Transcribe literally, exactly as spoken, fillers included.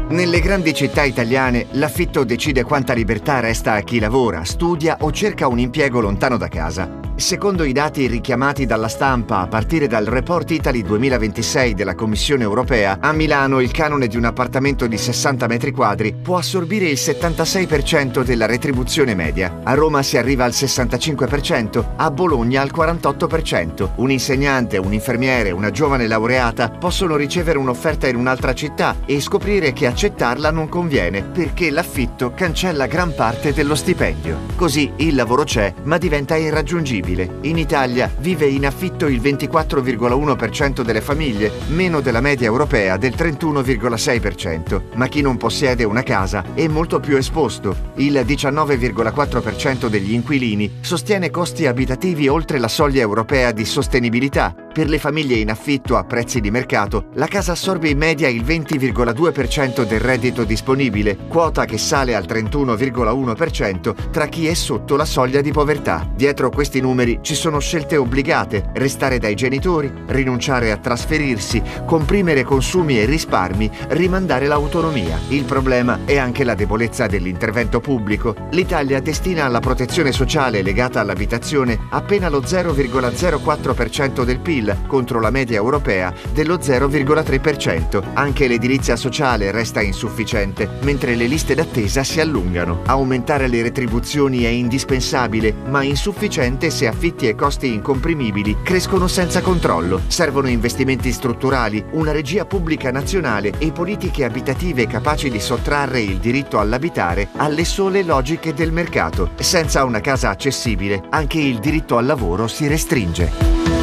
Nelle grandi città italiane l'affitto decide quanta libertà resta a chi lavora, studia o cerca un impiego lontano da casa. Secondo i dati richiamati dalla stampa a partire dal Report Italy duemilaventisei della Commissione europea, a Milano il canone di un appartamento di sessanta metri quadri può assorbire il settantasei per cento della retribuzione media. A Roma si arriva al sessantacinque per cento, a Bologna al quarantotto per cento. Un insegnante, un infermiere, una giovane laureata possono ricevere un'offerta in un'altra città e scoprire che accettarla non conviene perché l'affitto cancella gran parte dello stipendio. Così il lavoro c'è, ma diventa irraggiungibile. In Italia vive in affitto il ventiquattro virgola uno per cento delle famiglie, meno della media europea del trentuno virgola sei per cento. Ma chi non possiede una casa è molto più esposto. Il diciannove virgola quattro per cento degli inquilini sostiene costi abitativi oltre la soglia europea di sostenibilità. Per le famiglie in affitto a prezzi di mercato, la casa assorbe in media il venti virgola due per cento del reddito disponibile, quota che sale al trentuno virgola uno per cento tra chi è sotto la soglia di povertà. Dietro questi numeri ci sono scelte obbligate: restare dai genitori, rinunciare a trasferirsi, comprimere consumi e risparmi, rimandare l'autonomia. Il problema è anche la debolezza dell'intervento pubblico. L'Italia destina alla protezione sociale legata all'abitazione appena lo zero virgola zero quattro per cento del P I L, contro la media europea dello zero virgola tre per cento. Anche l'edilizia sociale resta insufficiente, mentre le liste d'attesa si allungano. Aumentare le retribuzioni è indispensabile, ma insufficiente se affitti e costi incomprimibili crescono senza controllo. Servono investimenti strutturali, una regia pubblica nazionale e politiche abitative capaci di sottrarre il diritto all'abitare alle sole logiche del mercato. Senza una casa accessibile, anche il diritto al lavoro si restringe.